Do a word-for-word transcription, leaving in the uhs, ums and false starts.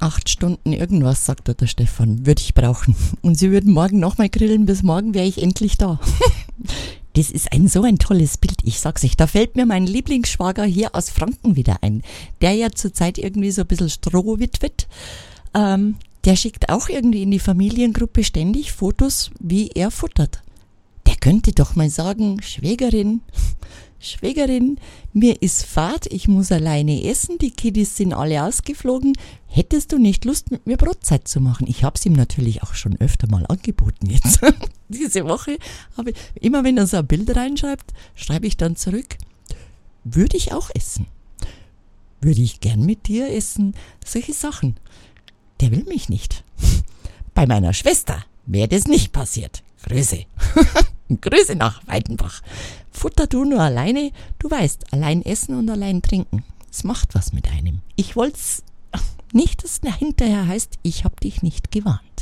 Acht Stunden irgendwas, sagt der Stefan, würde ich brauchen. Und sie würden morgen nochmal grillen, bis morgen wäre ich endlich da. Das ist ein so ein tolles Bild, ich sag's euch. Da fällt mir mein Lieblingsschwager hier aus Franken wieder ein, der ja zurzeit irgendwie so ein bisschen strohwitwet. Ähm, der schickt auch irgendwie in die Familiengruppe ständig Fotos, wie er futtert. Der könnte doch mal sagen, Schwägerin, Schwägerin, mir ist Fahrt, ich muss alleine essen, die Kiddies sind alle ausgeflogen. Hättest du nicht Lust, mit mir Brotzeit zu machen? Ich habe es ihm natürlich auch schon öfter mal angeboten jetzt. Diese Woche habe ich, immer wenn er so ein Bild reinschreibt, schreibe ich dann zurück, würde ich auch essen. Würde ich gern mit dir essen. Solche Sachen. Der will mich nicht. Bei meiner Schwester wäre das nicht passiert. Grüße. Grüße nach Weidenbach. Futter du nur alleine, du weißt, allein essen und allein trinken. Es macht was mit einem. Ich wollt's nicht, dass es hinterher heißt, ich hab dich nicht gewarnt.